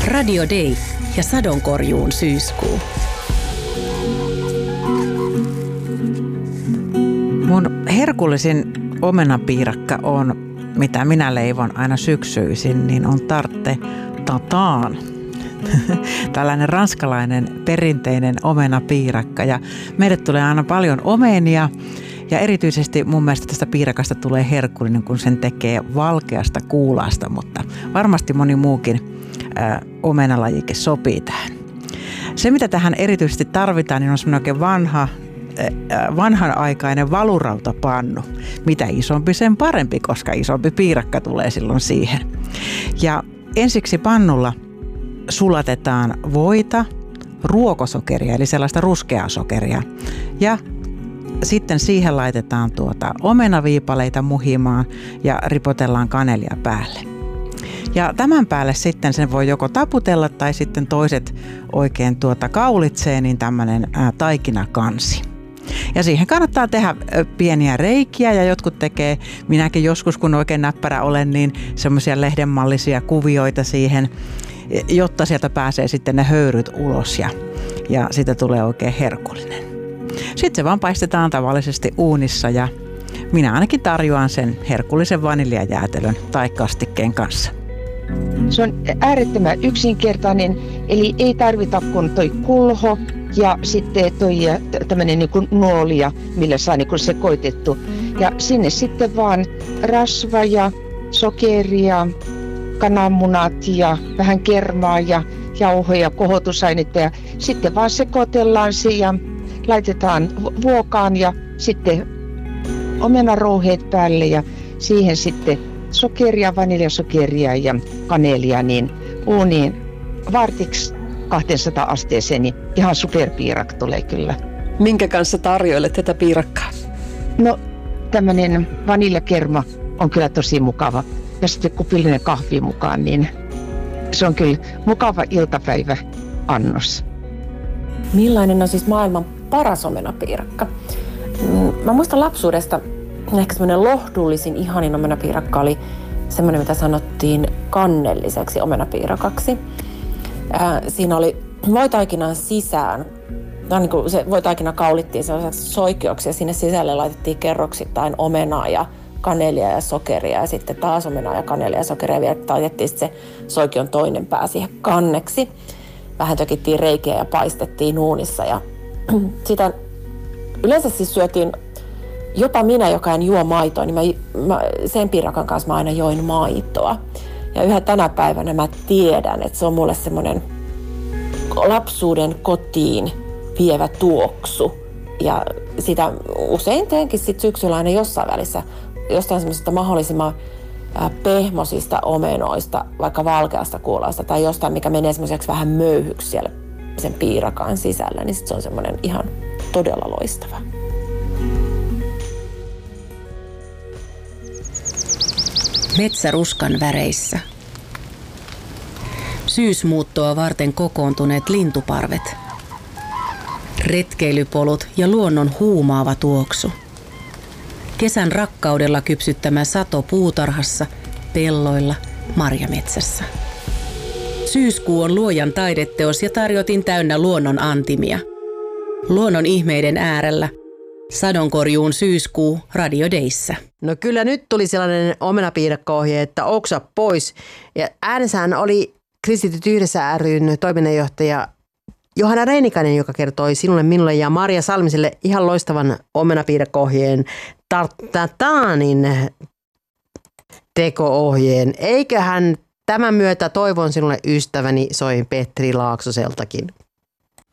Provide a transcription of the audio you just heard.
Radio Day ja sadonkorjuun syyskuu. Mun herkullisin omenapiirakka on, mitä minä leivon aina syksyisin, niin on tarte tataan. Tällainen ranskalainen perinteinen omenapiirakka ja meille tulee aina paljon omenia ja erityisesti mun mielestä tästä piirakasta tulee herkullinen, kun sen tekee valkeasta kuulasta, mutta varmasti moni muukin omenalajike sopii tähän. Se, mitä tähän erityisesti tarvitaan, niin on semmoinen oikein vanhanaikainen valurautapannu. Mitä isompi, sen parempi, koska isompi piirakka tulee silloin siihen. Ja ensiksi pannulla sulatetaan voita, ruokosokeria, eli sellaista ruskeaa sokeria. Ja sitten siihen laitetaan omenaviipaleita muhimaan ja ripotellaan kanelia päälle. Ja tämän päälle sitten sen voi joko taputella tai sitten toiset oikein kaulitsee, niin tämmöinen taikinakansi. Ja siihen kannattaa tehdä pieniä reikiä ja jotkut tekee, minäkin joskus kun oikein näppärä olen, niin semmoisia lehdenmallisia kuvioita siihen, jotta sieltä pääsee sitten ne höyryt ulos ja siitä tulee oikein herkullinen. Sitten se vaan paistetaan tavallisesti uunissa ja minä ainakin tarjoan sen herkullisen vaniljajäätelön tai kastikkeen kanssa. Se on äärettömän yksinkertainen, eli ei tarvita kuin toi kulho ja sitten toi tämmöinen niin kuin nuolia, millä saa niin kuin sekoitettu. Ja sinne sitten vaan rasva ja sokeria, kananmunat ja vähän kermaa ja jauhoja, kohotusainetta ja sitten vaan sekoitellaan se ja laitetaan vuokaan ja sitten omenarouheet päälle ja siihen sitten sokeria, vaniljasokeria ja kanelia niin uuniin vartiksi 200 asteeseen, niin ihan superpiirak tulee kyllä. Minkä kanssa tarjoilet tätä piirakkaa? No tämmöinen vaniljakerma on kyllä tosi mukava. Ja sitten kupillinen kahvi mukaan, niin se on kyllä mukava iltapäiväannos. Millainen on siis maailman paras omenapiirakka? Mä muistan lapsuudesta, ehkä semmoinen lohdullisin, ihanin omenapiirakka oli semmoinen, mitä sanottiin kannelliseksi omenapiirakaksi. Siinä oli voitaikinan sisään, niin kuin se voitaikina kaulittiin sellaiseksi soikeoksi ja sinne sisälle laitettiin kerroksittain omenaa ja kanelia ja sokeria ja sitten taas omenaa ja kanelia ja sokeria ja vielä laitettiin se soikion toinen pää siihen kanneksi. Vähän tökittiin reikiä ja paistettiin uunissa ja sitä yleensä siis syötiin, jopa minä, joka en juo maitoa, niin sen piirakan kanssa mä aina join maitoa. Ja yhä tänä päivänä mä tiedän, että se on mulle semmoinen lapsuuden kotiin vievä tuoksu. Ja sitä usein teenkin sit syksyllä aina jossain välissä jostain semmoisesta mahdollisimman pehmosista omenoista, vaikka valkeasta kuulasta tai jostain, mikä menee semmoiseksi vähän möyhyksi siellä sen piirakan sisällä, niin sit se on semmoinen ihan todella loistava. Metsäruskan väreissä. Syysmuuttoa varten kokoontuneet lintuparvet. Retkeilypolut ja luonnon huumaava tuoksu. Kesän rakkaudella kypsyttämä sato puutarhassa, pelloilla, marjametsässä. Syyskuu on luojan taideteos ja tarjotin täynnä luonnon antimia. Luonnon ihmeiden äärellä. Sadonkorjuun syyskuu Radio Dayssä. No kyllä nyt tuli sellainen omenapiirakko-ohje, että oksa pois. Ja äänessähän oli Kristityt yhdessä ryn toiminnanjohtaja Johanna Reinikainen, joka kertoi sinulle, minulle ja Maria Salmiselle ihan loistavan omenapiirakko-ohjeen tartataanin teko-ohjeen. Eiköhän tämän myötä toivon sinulle ystäväni soi Petri Laaksoseltakin.